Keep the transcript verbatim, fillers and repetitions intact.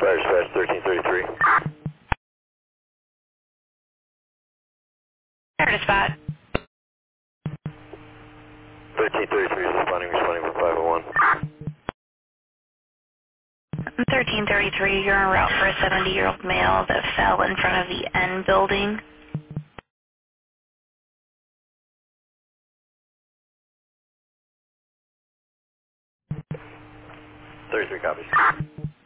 Fire dispatch thirteen thirty-three. Fire dispatch. thirteen thirty-three is responding, responding from five oh one. thirteen thirty-three, you're en route for a seventy-year-old male that fell in front of the N building. thirty-three copies.